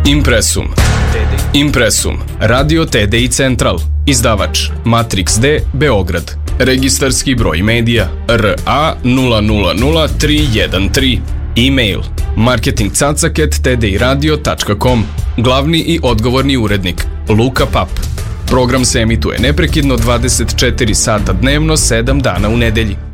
Impresum. Impresum. Radio TDI Central. Izdavač Matrix D, Beograd. Registarski broj medija RA 000313. E-mail marketingcacak@tdiradio.com. Glavni i odgovorni urednik Luka Pap. Program se emituje neprekidno 24 sata dnevno, 7 dana u nedelji.